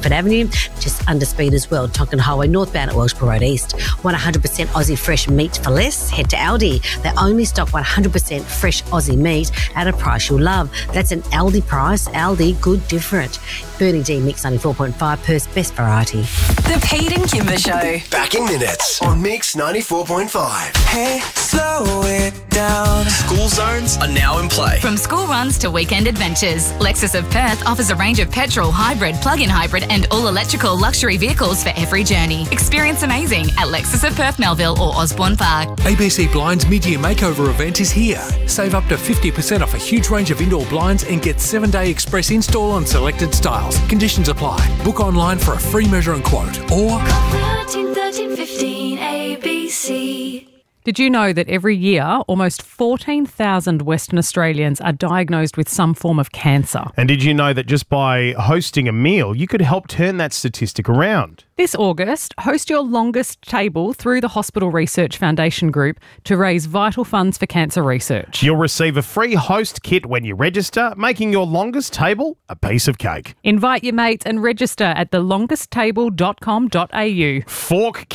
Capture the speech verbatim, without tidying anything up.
Bedford Avenue, just under Speeders World, Tonkin Highway northbound at Welshpool Road East. Want one hundred percent Aussie fresh meat for less? Head to Aldi. They only stock one hundred percent fresh Aussie meat at a price you'll love. That's an Aldi price. Aldi, good different. Burning D Mix ninety-four point five, Perth's best variety. The Pete and Kimber Show. Back in minutes on Mix ninety-four point five. Hey, slow it down. School zones are now in play. From school runs to weekend adventures, Lexus of Perth offers a range of petrol, hybrid, plug-in hybrid and all-electrical luxury vehicles for every journey. Experience amazing at Lexus of Perth, Melville or Osborne Park. A B C Blinds mid-year makeover event is here. Save up to fifty percent off a huge range of indoor blinds and get seven-day express install on selected styles. Conditions apply. Book online for a free measure and quote or thirteen thirteen fifteen A B C. Did you know that every year almost fourteen thousand Western Australians are diagnosed with some form of cancer? And did you know that just by hosting a meal, you could help turn that statistic around? This August, host your longest table through the Hospital Research Foundation Group to raise vital funds for cancer research. You'll receive a free host kit when you register, making your longest table a piece of cake. Invite your mates and register at the longest table dot com dot a u. Fork